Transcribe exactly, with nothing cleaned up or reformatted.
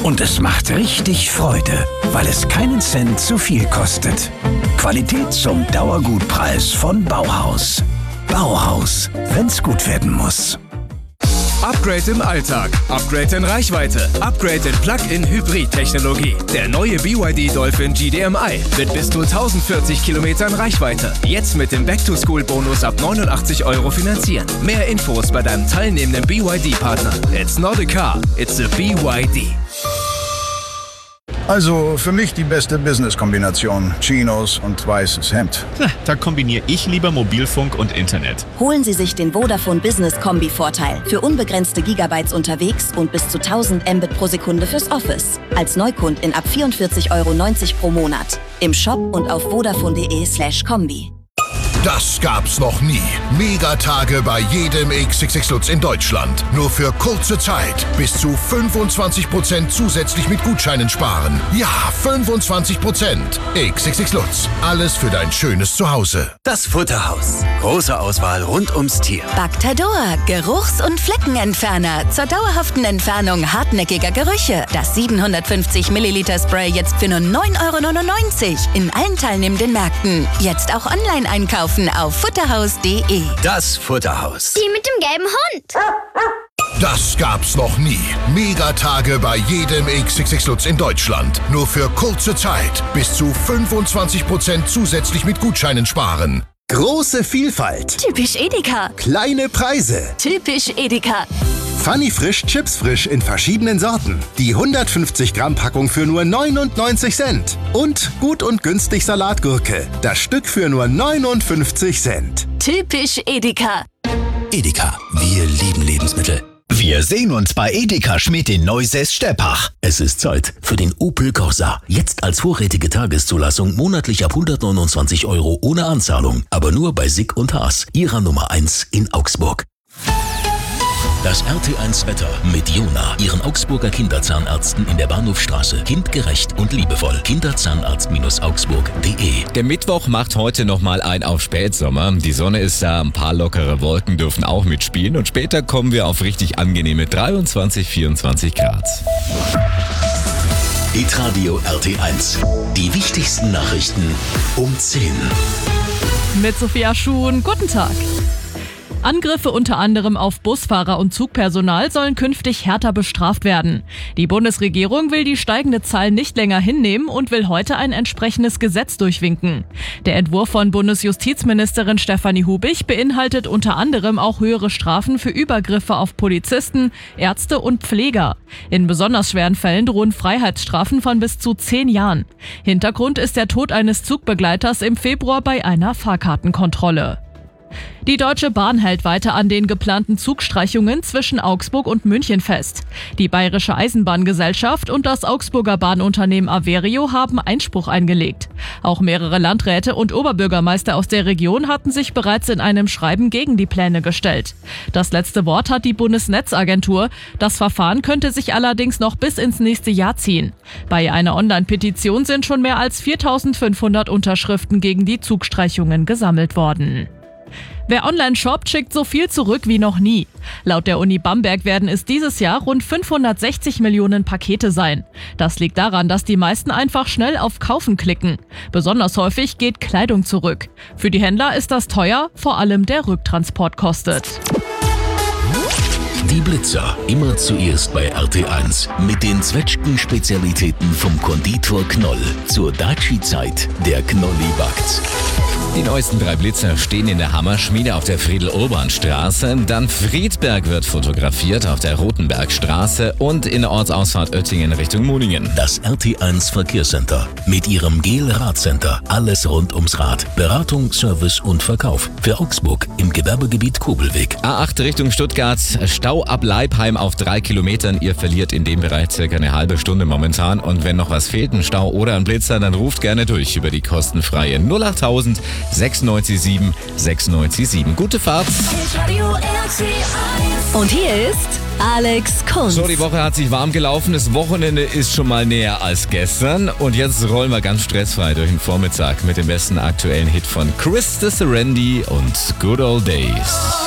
Und es macht richtig Freude, weil es keinen Cent zu viel kostet. Qualität zum Dauergutpreis von Bauhaus. Bauhaus, wenn's gut werden muss. Upgrade im Alltag, Upgrade in Reichweite, Upgrade in Plug-in-Hybrid-Technologie. Der neue B Y D Dolphin G D M I mit bis zu tausendvierzig Kilometern Reichweite. Jetzt mit dem Back-to-School-Bonus ab neunundachtzig Euro finanzieren. Mehr Infos bei deinem teilnehmenden B Y D-Partner. It's not a car, it's a B Y D. Also für mich die beste Business-Kombination. Chinos und weißes Hemd. Da kombiniere ich lieber Mobilfunk und Internet. Holen Sie sich den Vodafone Business Kombi-Vorteil. Für unbegrenzte Gigabytes unterwegs und bis zu tausend Mbit pro Sekunde fürs Office. Als Neukundin ab vierundvierzig Euro neunzig pro Monat. Im Shop und auf vodafone.de slash Kombi. Das gab's noch nie. Megatage bei jedem X X X Lutz in Deutschland. Nur für kurze Zeit. Bis zu fünfundzwanzig Prozent zusätzlich mit Gutscheinen sparen. Ja, fünfundzwanzig Prozent. X X X Lutz. Alles für dein schönes Zuhause. Das Futterhaus. Große Auswahl rund ums Tier. Bactador. Geruchs- und Fleckenentferner. Zur dauerhaften Entfernung hartnäckiger Gerüche. Das siebenhundertfünfzig Milliliter Spray jetzt für nur neun Euro neunundneunzig. In allen teilnehmenden Märkten. Jetzt auch online einkaufen auf futterhaus punkt de. Das Futterhaus. Die mit dem gelben Hund. Das gab's noch nie. Megatage bei jedem X X X Lutz in Deutschland. Nur für kurze Zeit. Bis zu fünfundzwanzig Prozent zusätzlich mit Gutscheinen sparen. Große Vielfalt. Typisch Edeka. Kleine Preise. Typisch Edeka. Funny Frisch Chips Frisch in verschiedenen Sorten. Die hundertfünfzig Gramm Packung für nur neunundneunzig Cent. Und gut und günstig Salatgurke. Das Stück für nur neunundfünfzig Cent. Typisch Edeka. Edeka, wir lieben Lebensmittel. Wir sehen uns bei Edeka Schmidt in Neusäß-Steppach. Es ist Zeit für den Opel Corsa. Jetzt als vorrätige Tageszulassung monatlich ab hundertneunundzwanzig Euro ohne Anzahlung. Aber nur bei Sick und Haas, ihrer Nummer eins in Augsburg. Das R T eins Wetter mit Jona, ihren Augsburger Kinderzahnärzten in der Bahnhofstraße. Kindgerecht und liebevoll. Kinderzahnarzt Augsburg punkt de. Der Mittwoch macht heute nochmal ein auf Spätsommer. Die Sonne ist da, ein paar lockere Wolken dürfen auch mitspielen. Und später kommen wir auf richtig angenehme dreiundzwanzig, vierundzwanzig Grad. Hitradio R T eins. Die wichtigsten Nachrichten um zehn. Mit Sophia Schuhn, guten Tag. Angriffe unter anderem auf Busfahrer und Zugpersonal sollen künftig härter bestraft werden. Die Bundesregierung will die steigende Zahl nicht länger hinnehmen und will heute ein entsprechendes Gesetz durchwinken. Der Entwurf von Bundesjustizministerin Stefanie Hubig beinhaltet unter anderem auch höhere Strafen für Übergriffe auf Polizisten, Ärzte und Pfleger. In besonders schweren Fällen drohen Freiheitsstrafen von bis zu zehn Jahren. Hintergrund ist der Tod eines Zugbegleiters im Februar bei einer Fahrkartenkontrolle. Die Deutsche Bahn hält weiter an den geplanten Zugstreichungen zwischen Augsburg und München fest. Die Bayerische Eisenbahngesellschaft und das Augsburger Bahnunternehmen Averio haben Einspruch eingelegt. Auch mehrere Landräte und Oberbürgermeister aus der Region hatten sich bereits in einem Schreiben gegen die Pläne gestellt. Das letzte Wort hat die Bundesnetzagentur. Das Verfahren könnte sich allerdings noch bis ins nächste Jahr ziehen. Bei einer Online-Petition sind schon mehr als viertausendfünfhundert Unterschriften gegen die Zugstreichungen gesammelt worden. Wer online shoppt, schickt so viel zurück wie noch nie. Laut der Uni Bamberg werden es dieses Jahr rund fünfhundertsechzig Millionen Pakete sein. Das liegt daran, dass die meisten einfach schnell auf Kaufen klicken. Besonders häufig geht Kleidung zurück. Für die Händler ist das teuer, vor allem der Rücktransport kostet. Die Blitzer, immer zuerst bei R T eins. Mit den Zwetschgen-Spezialitäten vom Konditor Knoll. Zur Daci-Zeit, der Knolli backt. Die neuesten drei Blitzer stehen in der Hammerschmiede auf der Friedel-Urban-Straße. Dann Friedberg wird fotografiert auf der Rotenbergstraße und in der Ortsausfahrt Oettingen Richtung Muningen. Das R T eins Verkehrscenter mit ihrem Gel-Radcenter. Alles rund ums Rad. Beratung, Service und Verkauf. Für Augsburg im Gewerbegebiet Kobelweg. A acht Richtung Stuttgart. Stau ab Leibheim auf drei Kilometern. Ihr verliert in dem Bereich circa eine halbe Stunde momentan. Und wenn noch was fehlt, ein Stau oder ein Blitzer, dann ruft gerne durch über die kostenfreie null achttausend sechs neun sieben sechs neun sieben. Gute Fahrt. Und hier ist Alex Kunz. So, die Woche hat sich warm gelaufen. Das Wochenende ist schon mal näher als gestern. Und jetzt rollen wir ganz stressfrei durch den Vormittag mit dem besten aktuellen Hit von Chris de Serendi und Good Old Days.